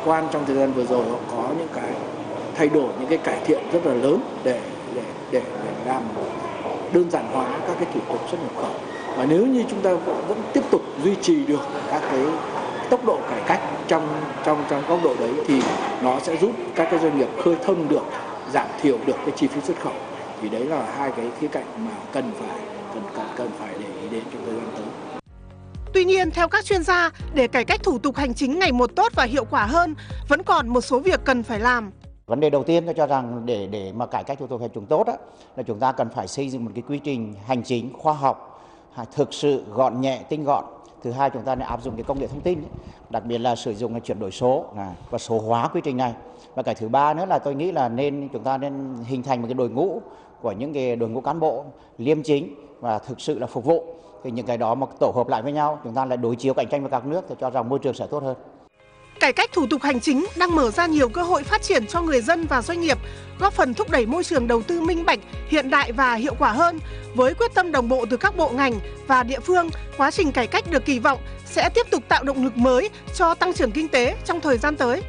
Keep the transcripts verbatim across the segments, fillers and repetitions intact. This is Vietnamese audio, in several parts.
quan trong thời gian vừa rồi họ có những cái thay đổi, những cái cải thiện rất là lớn để để để, để làm đơn giản hóa các cái thủ tục xuất nhập khẩu. Và nếu như chúng ta vẫn tiếp tục duy trì được các cái tốc độ cải cách trong trong trong góc độ đấy thì nó sẽ giúp các cái doanh nghiệp khơi thông được, giảm thiểu được cái chi phí xuất khẩu. Thì đấy là hai cái khía cạnh mà cần phải cần cần cần phải để ý đến trong thời gian tới. Tuy nhiên, theo các chuyên gia, để cải cách thủ tục hành chính ngày một tốt và hiệu quả hơn, vẫn còn một số việc cần phải làm. Vấn đề đầu tiên tôi cho rằng để để mà cải cách thủ tục hành chính tốt á, là chúng ta cần phải xây dựng một cái quy trình hành chính khoa học, thực sự gọn nhẹ, tinh gọn. Thứ hai, chúng ta nên áp dụng cái công nghệ thông tin, đặc biệt là sử dụng cái chuyển đổi số và số hóa quy trình này. Và cái thứ ba nữa là tôi nghĩ là nên chúng ta nên hình thành một cái đội ngũ của những cái đội ngũ cán bộ liêm chính và thực sự là phục vụ. Thì những cái đó mà tổ hợp lại với nhau, chúng ta lại đối chiếu cạnh tranh với các nước thì cho rằng môi trường sẽ tốt hơn. Cải cách thủ tục hành chính đang mở ra nhiều cơ hội phát triển cho người dân và doanh nghiệp, góp phần thúc đẩy môi trường đầu tư minh bạch, hiện đại và hiệu quả hơn. Với quyết tâm đồng bộ từ các bộ ngành và địa phương, quá trình cải cách được kỳ vọng sẽ tiếp tục tạo động lực mới cho tăng trưởng kinh tế trong thời gian tới.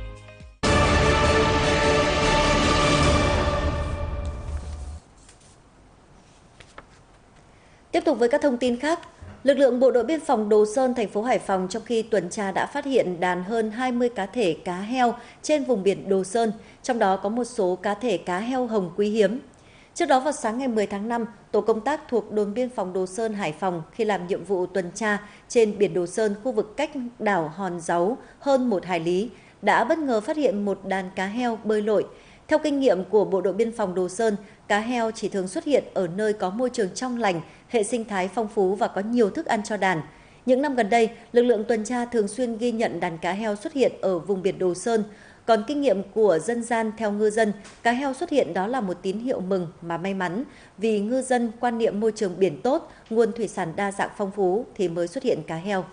Tiếp tục với các thông tin khác, lực lượng bộ đội biên phòng Đồ Sơn, thành phố Hải Phòng trong khi tuần tra đã phát hiện đàn hơn hai mươi cá thể cá heo trên vùng biển Đồ Sơn, trong đó có một số cá thể cá heo hồng quý hiếm. Trước đó vào sáng ngày mười tháng năm, tổ công tác thuộc đồn biên phòng Đồ Sơn, Hải Phòng khi làm nhiệm vụ tuần tra trên biển Đồ Sơn, khu vực cách đảo Hòn Dáu hơn một hải lý, đã bất ngờ phát hiện một đàn cá heo bơi lội. Theo kinh nghiệm của bộ đội biên phòng Đồ Sơn, cá heo chỉ thường xuất hiện ở nơi có môi trường trong lành, hệ sinh thái phong phú và có nhiều thức ăn cho đàn. Những năm gần đây, lực lượng tuần tra thường xuyên ghi nhận đàn cá heo xuất hiện ở vùng biển Đồ Sơn. Còn kinh nghiệm của dân gian theo ngư dân, cá heo xuất hiện đó là một tín hiệu mừng mà may mắn, vì ngư dân quan niệm môi trường biển tốt, nguồn thủy sản đa dạng phong phú thì mới xuất hiện cá heo.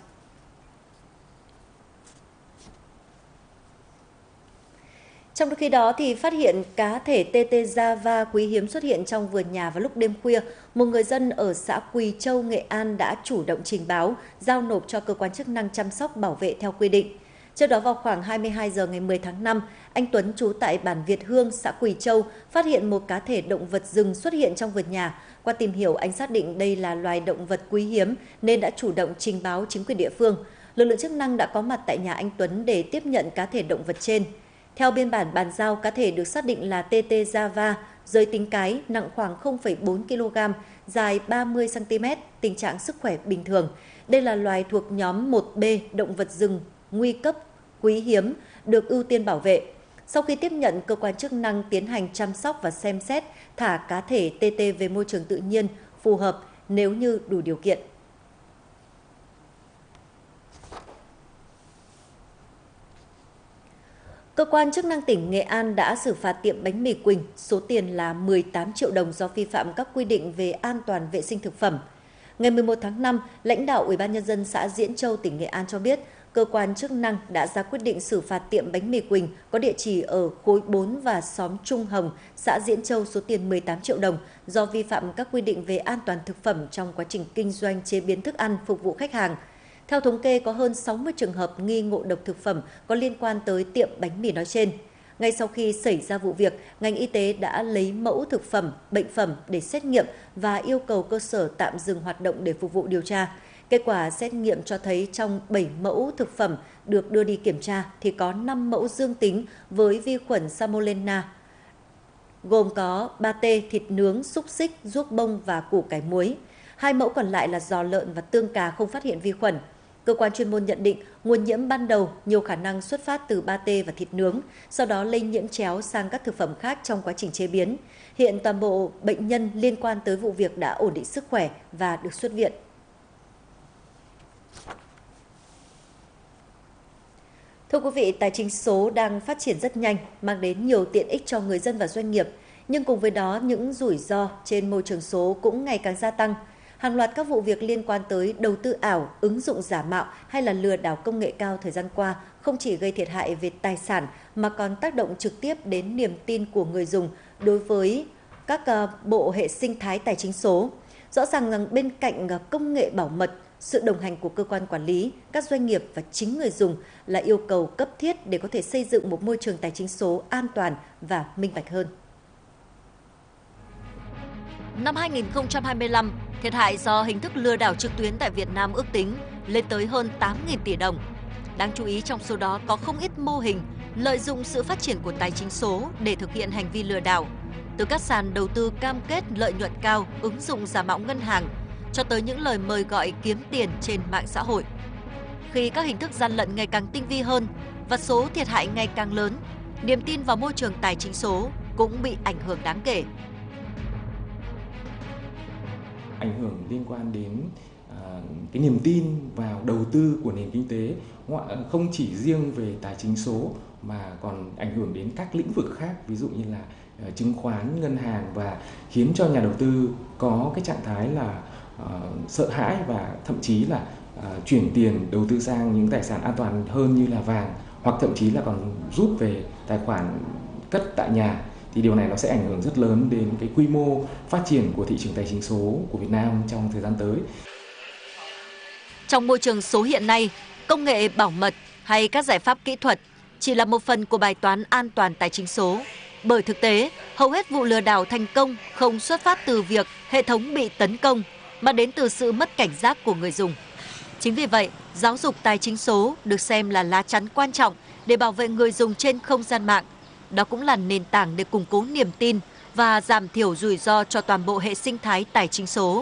Trong khi đó thì phát hiện cá thể tê tê Java quý hiếm xuất hiện trong vườn nhà vào lúc đêm khuya, một người dân ở xã Quỳ Châu, Nghệ An đã chủ động trình báo, giao nộp cho cơ quan chức năng chăm sóc bảo vệ theo quy định. Trước đó vào khoảng hai mươi hai giờ ngày mười tháng năm, anh Tuấn trú tại bản Việt Hương, xã Quỳ Châu phát hiện một cá thể động vật rừng xuất hiện trong vườn nhà. Qua tìm hiểu, anh xác định đây là loài động vật quý hiếm nên đã chủ động trình báo chính quyền địa phương. Lực lượng chức năng đã có mặt tại nhà anh Tuấn để tiếp nhận cá thể động vật trên. Theo biên bản bàn giao, cá thể được xác định là tê tê Java, giới tính cái, nặng khoảng không phẩy bốn ki lô gam, dài ba mươi xăng ti mét, tình trạng sức khỏe bình thường. Đây là loài thuộc nhóm một B, động vật rừng nguy cấp, quý hiếm, được ưu tiên bảo vệ. Sau khi tiếp nhận, cơ quan chức năng tiến hành chăm sóc và xem xét thả cá thể tê tê về môi trường tự nhiên phù hợp nếu như đủ điều kiện. Cơ quan chức năng tỉnh Nghệ An đã xử phạt tiệm bánh mì Quỳnh, số tiền là mười tám triệu đồng do vi phạm các quy định về an toàn vệ sinh thực phẩm. Ngày mười một tháng năm, lãnh đạo Ủy ban nhân dân xã Diễn Châu, tỉnh Nghệ An cho biết, cơ quan chức năng đã ra quyết định xử phạt tiệm bánh mì Quỳnh có địa chỉ ở khối bốn và xóm Trung Hồng, xã Diễn Châu số tiền mười tám triệu đồng do vi phạm các quy định về an toàn thực phẩm trong quá trình kinh doanh chế biến thức ăn phục vụ khách hàng. Theo thống kê, có hơn sáu mươi trường hợp nghi ngộ độc thực phẩm có liên quan tới tiệm bánh mì nói trên. Ngay sau khi xảy ra vụ việc, ngành y tế đã lấy mẫu thực phẩm, bệnh phẩm để xét nghiệm và yêu cầu cơ sở tạm dừng hoạt động để phục vụ điều tra. Kết quả xét nghiệm cho thấy trong bảy mẫu thực phẩm được đưa đi kiểm tra thì có năm mẫu dương tính với vi khuẩn Salmonella, gồm có pate, thịt nướng, xúc xích, ruốc bông và củ cải muối. Hai mẫu còn lại là giò lợn và tương cà không phát hiện vi khuẩn. Cơ quan chuyên môn nhận định nguồn nhiễm ban đầu nhiều khả năng xuất phát từ pate và thịt nướng, sau đó lây nhiễm chéo sang các thực phẩm khác trong quá trình chế biến. Hiện toàn bộ bệnh nhân liên quan tới vụ việc đã ổn định sức khỏe và được xuất viện. Thưa quý vị, tài chính số đang phát triển rất nhanh, mang đến nhiều tiện ích cho người dân và doanh nghiệp. Nhưng cùng với đó, những rủi ro trên môi trường số cũng ngày càng gia tăng. Hàng loạt các vụ việc liên quan tới đầu tư ảo, ứng dụng giả mạo hay là lừa đảo công nghệ cao thời gian qua không chỉ gây thiệt hại về tài sản mà còn tác động trực tiếp đến niềm tin của người dùng đối với các bộ hệ sinh thái tài chính số. Rõ ràng rằng bên cạnh công nghệ bảo mật, sự đồng hành của cơ quan quản lý, các doanh nghiệp và chính người dùng là yêu cầu cấp thiết để có thể xây dựng một môi trường tài chính số an toàn và minh bạch hơn. Năm hai nghìn không trăm hai mươi lăm, thiệt hại do hình thức lừa đảo trực tuyến tại Việt Nam ước tính lên tới hơn tám nghìn tỷ đồng. Đáng chú ý trong số đó có không ít mô hình lợi dụng sự phát triển của tài chính số để thực hiện hành vi lừa đảo. Từ các sàn đầu tư cam kết lợi nhuận cao, ứng dụng giả mạo ngân hàng, cho tới những lời mời gọi kiếm tiền trên mạng xã hội. Khi các hình thức gian lận ngày càng tinh vi hơn và số thiệt hại ngày càng lớn, niềm tin vào môi trường tài chính số cũng bị ảnh hưởng đáng kể. Ảnh hưởng liên quan đến uh, cái niềm tin vào đầu tư của nền kinh tế, không chỉ riêng về tài chính số mà còn ảnh hưởng đến các lĩnh vực khác, ví dụ như là uh, chứng khoán, ngân hàng, và khiến cho nhà đầu tư có cái trạng thái là uh, sợ hãi và thậm chí là uh, chuyển tiền đầu tư sang những tài sản an toàn hơn như là vàng, hoặc thậm chí là còn rút về tài khoản cất tại nhà. Thì điều này nó sẽ ảnh hưởng rất lớn đến cái quy mô phát triển của thị trường tài chính số của Việt Nam trong thời gian tới. Trong môi trường số hiện nay, công nghệ bảo mật hay các giải pháp kỹ thuật chỉ là một phần của bài toán an toàn tài chính số. Bởi thực tế, hầu hết vụ lừa đảo thành công không xuất phát từ việc hệ thống bị tấn công, mà đến từ sự mất cảnh giác của người dùng. Chính vì vậy, giáo dục tài chính số được xem là lá chắn quan trọng để bảo vệ người dùng trên không gian mạng. Đó cũng là nền tảng để củng cố niềm tin và giảm thiểu rủi ro cho toàn bộ hệ sinh thái tài chính số.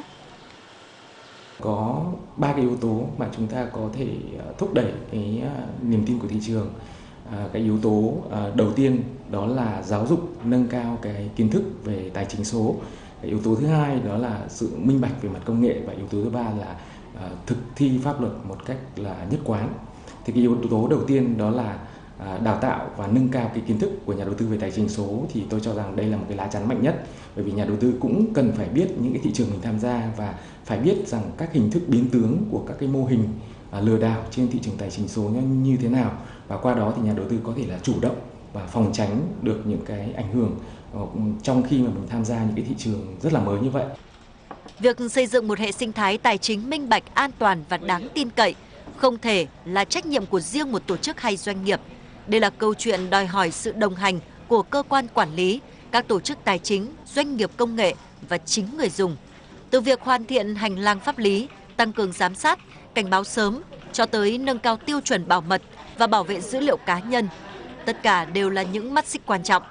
Có ba cái yếu tố mà chúng ta có thể thúc đẩy cái niềm tin của thị trường. Cái yếu tố đầu tiên đó là giáo dục, nâng cao cái kiến thức về tài chính số. Cái yếu tố thứ hai đó là sự minh bạch về mặt công nghệ, và yếu tố thứ ba là thực thi pháp luật một cách là nhất quán. Thì cái yếu tố đầu tiên đó là đào tạo và nâng cao cái kiến thức của nhà đầu tư về tài chính số, thì tôi cho rằng đây là một cái lá chắn mạnh nhất, bởi vì nhà đầu tư cũng cần phải biết những cái thị trường mình tham gia và phải biết rằng các hình thức biến tướng của các cái mô hình lừa đảo trên thị trường tài chính số như thế nào, và qua đó thì nhà đầu tư có thể là chủ động và phòng tránh được những cái ảnh hưởng trong khi mà mình tham gia những cái thị trường rất là mới như vậy. Việc xây dựng một hệ sinh thái tài chính minh bạch, an toàn và đáng tin cậy không thể là trách nhiệm của riêng một tổ chức hay doanh nghiệp. Đây là câu chuyện đòi hỏi sự đồng hành của cơ quan quản lý, các tổ chức tài chính, doanh nghiệp công nghệ và chính người dùng. Từ việc hoàn thiện hành lang pháp lý, tăng cường giám sát, cảnh báo sớm, cho tới nâng cao tiêu chuẩn bảo mật và bảo vệ dữ liệu cá nhân. Tất cả đều là những mắt xích quan trọng.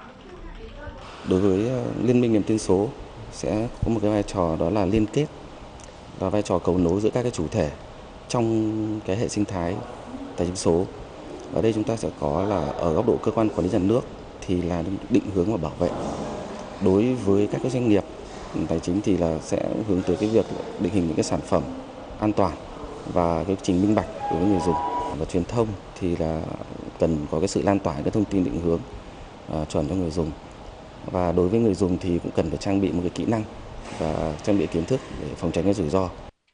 Đối với Liên minh niềm tin số sẽ có một cái vai trò đó là liên kết và vai trò cầu nối giữa các cái chủ thể trong cái hệ sinh thái tài chính số. Ở đây chúng ta sẽ có là ở góc độ cơ quan quản lý nhà nước thì là định hướng và bảo vệ. Đối với các cái doanh nghiệp tài chính thì là sẽ hướng tới cái việc định hình những cái sản phẩm an toàn và cái trình minh bạch đối với người dùng. Và truyền thông thì là cần có cái sự lan tỏa cái thông tin định hướng uh, chuẩn cho người dùng. Và đối với người dùng thì cũng cần phải trang bị một cái kỹ năng và trang bị kiến thức để phòng tránh cái rủi ro.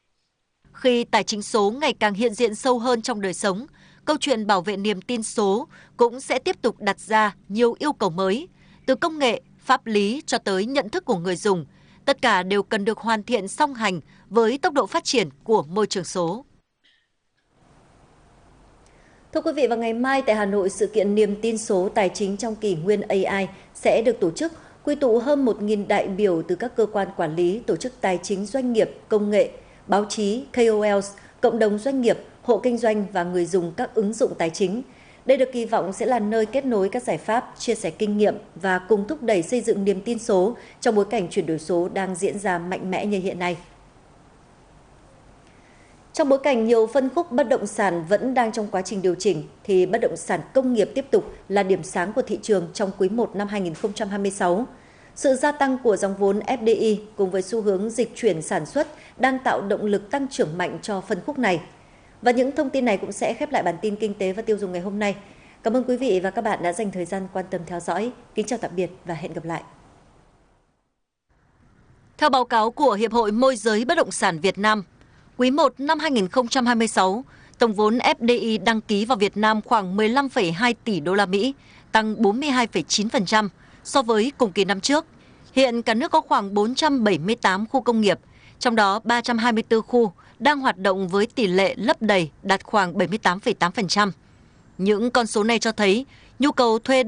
Khi tài chính số ngày càng hiện diện sâu hơn trong đời sống, câu chuyện bảo vệ niềm tin số cũng sẽ tiếp tục đặt ra nhiều yêu cầu mới, từ công nghệ, pháp lý cho tới nhận thức của người dùng. Tất cả đều cần được hoàn thiện song hành với tốc độ phát triển của môi trường số. Thưa quý vị, vào ngày mai tại Hà Nội, sự kiện niềm tin số tài chính trong kỷ nguyên a i sẽ được tổ chức, quy tụ hơn một nghìn đại biểu từ các cơ quan quản lý, tổ chức tài chính, doanh nghiệp, công nghệ, báo chí, K O Ls, cộng đồng doanh nghiệp, hộ kinh doanh và người dùng các ứng dụng tài chính. Đây được kỳ vọng sẽ là nơi kết nối các giải pháp, chia sẻ kinh nghiệm và cùng thúc đẩy xây dựng niềm tin số trong bối cảnh chuyển đổi số đang diễn ra mạnh mẽ như hiện nay. Trong bối cảnh nhiều phân khúc bất động sản vẫn đang trong quá trình điều chỉnh, thì bất động sản công nghiệp tiếp tục là điểm sáng của thị trường trong quý một năm hai nghìn không trăm hai mươi sáu. Sự gia tăng của dòng vốn F D I cùng với xu hướng dịch chuyển sản xuất đang tạo động lực tăng trưởng mạnh cho phân khúc này. Và những thông tin này cũng sẽ khép lại bản tin kinh tế và tiêu dùng ngày hôm nay. Cảm ơn quý vị và các bạn đã dành thời gian quan tâm theo dõi. Kính chào tạm biệt và hẹn gặp lại. Theo báo cáo của Hiệp hội Môi giới Bất động sản Việt Nam, quý một năm hai nghìn không trăm hai mươi sáu, tổng vốn F D I đăng ký vào Việt Nam khoảng mười lăm phẩy hai tỷ đô la Mỹ, tăng bốn mươi hai phẩy chín phần trăm so với cùng kỳ năm trước. Hiện cả nước có khoảng bốn trăm bảy mươi tám khu công nghiệp, trong đó ba trăm hai mươi tư khu đang hoạt động với tỷ lệ lấp đầy đạt khoảng bảy mươi tám phẩy tám phần trăm. Những con số này cho thấy nhu cầu thuê